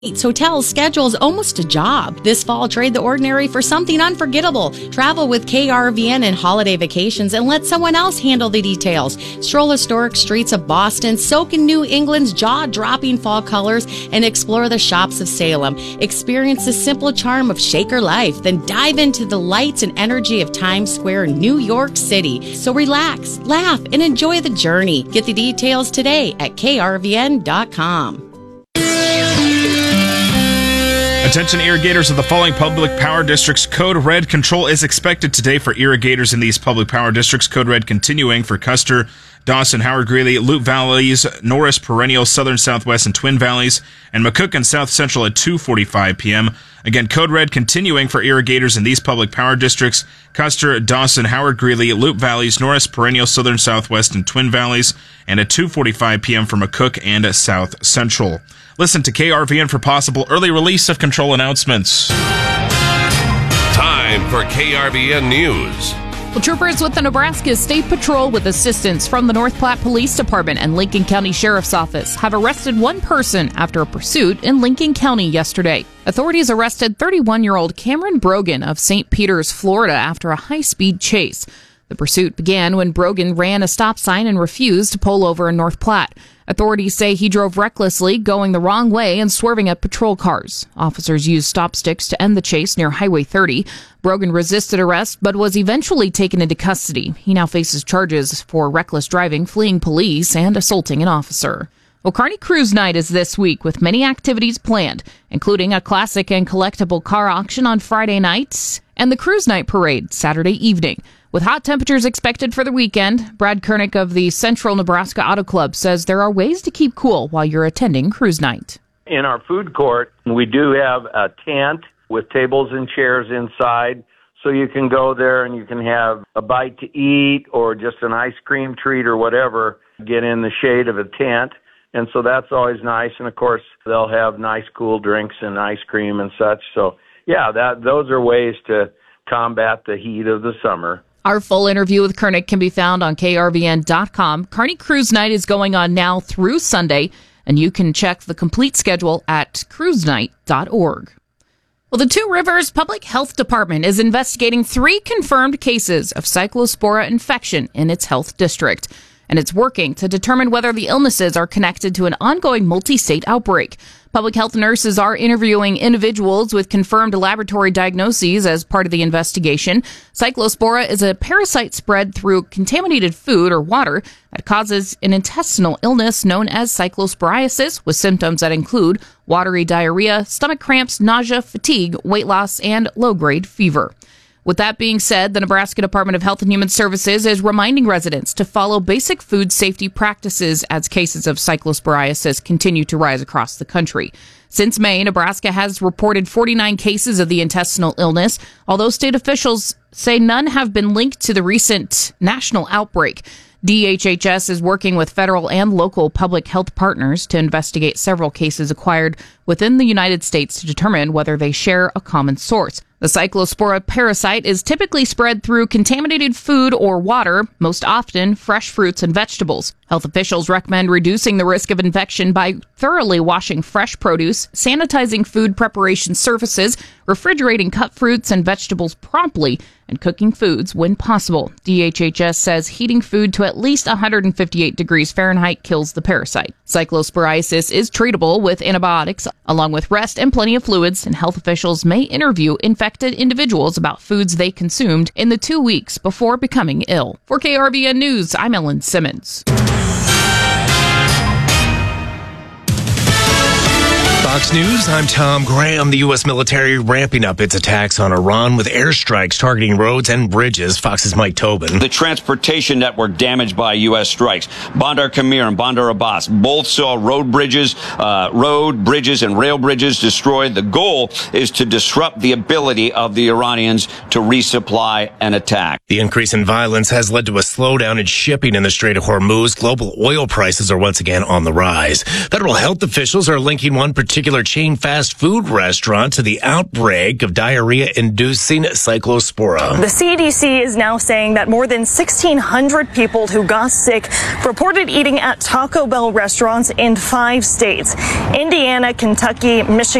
Hotels schedule's almost a job. This fall, trade the ordinary for something unforgettable. Travel with KRVN and holiday vacations and let someone else handle the details. Stroll historic streets of Boston, soak in New England's jaw-dropping fall colors, and explore the shops of Salem. Experience the simple charm of Shaker life, then dive into the lights and energy of Times Square, New York City. So relax, laugh, and enjoy the journey. Get the details today at krvn.com. Attention irrigators of the following public power districts. Code Red control is expected today for irrigators in these public power districts. Code Red continuing for Custer, Dawson, Howard Greeley, Loup Valleys, Norris, Perennial, Southern, Southwest, and Twin Valleys, and McCook and South Central at 2:45 p.m. Again, Code Red continuing for irrigators in these public power districts. Custer, Dawson, Howard Greeley, Loup Valleys, Norris, Perennial, Southern, Southwest, and Twin Valleys, and at 2:45 p.m. for McCook and South Central. Listen to KRVN for possible early release of control announcements. Time for KRVN News. Well, troopers with the Nebraska State Patrol, with assistance from the North Platte Police Department and Lincoln County Sheriff's Office, have arrested one person after a pursuit in Lincoln County yesterday. Authorities arrested 31-year-old Cameron Brogan of St. Peters, Florida, after a high-speed chase. The pursuit began when Brogan ran a stop sign and refused to pull over in North Platte. Authorities say he drove recklessly, going the wrong way and swerving at patrol cars. Officers used stop sticks to end the chase near Highway 30. Brogan resisted arrest, but was eventually taken into custody. He now faces charges for reckless driving, fleeing police, and assaulting an officer. Well, Kearney Cruise Night is this week, with many activities planned, including a classic and collectible car auction on Friday night and the Cruise Night Parade Saturday evening. With hot temperatures expected for the weekend, Brad Kernick of the Central Nebraska Auto Club says there are ways to keep cool while you're attending Cruise Night. In our food court, we do have a tent with tables and chairs inside, so you can go there and you can have a bite to eat or just an ice cream treat or whatever, get in the shade of a tent. And so that's always nice. And, of course, they'll have nice cool drinks and ice cream and such. So, yeah, those are ways to combat the heat of the summer. Our full interview with Kernick can be found on krvn.com. Kearney Cruise Night is going on now through Sunday, and you can check the complete schedule at cruisenight.org. Well, the Two Rivers Public Health Department is investigating 3 confirmed cases of cyclospora infection in its health district, and it's working to determine whether the illnesses are connected to an ongoing multi-state outbreak. Public health nurses are interviewing individuals with confirmed laboratory diagnoses as part of the investigation. Cyclospora is a parasite spread through contaminated food or water that causes an intestinal illness known as cyclosporiasis, with symptoms that include watery diarrhea, stomach cramps, nausea, fatigue, weight loss, and low-grade fever. With that being said, the Nebraska Department of Health and Human Services is reminding residents to follow basic food safety practices as cases of cyclosporiasis continue to rise across the country. Since May, Nebraska has reported 49 cases of the intestinal illness, although state officials say none have been linked to the recent national outbreak. DHHS is working with federal and local public health partners to investigate several cases acquired within the United States to determine whether they share a common source. The cyclospora parasite is typically spread through contaminated food or water, most often fresh fruits and vegetables. Health officials recommend reducing the risk of infection by thoroughly washing fresh produce, sanitizing food preparation surfaces, refrigerating cut fruits and vegetables promptly, and cooking foods when possible. DHHS says heating food to at least 158 degrees Fahrenheit kills the parasite. Cyclosporiasis is treatable with antibiotics, along with rest and plenty of fluids, and health officials may interview infected individuals about foods they consumed in the 2 weeks before becoming ill. For KRVN News, I'm Ellen Simmons. Fox News, I'm Tom Graham. The U.S. military ramping up its attacks on Iran with airstrikes targeting roads and bridges. Fox's Mike Tobin. The transportation network damaged by U.S. strikes. Bandar Kamir and Bandar Abbas both saw road bridges, and rail bridges destroyed. The goal is to disrupt the ability of the Iranians to resupply and attack. The increase in violence has led to a slowdown in shipping in the Strait of Hormuz. Global oil prices are once again on the rise. Federal health officials are linking one particular popular chain fast food restaurant to the outbreak of diarrhea-inducing cyclospora. The CDC is now saying that more than 1,600 people who got sick reported eating at Taco Bell restaurants in 5 states: Indiana, Kentucky, Michigan,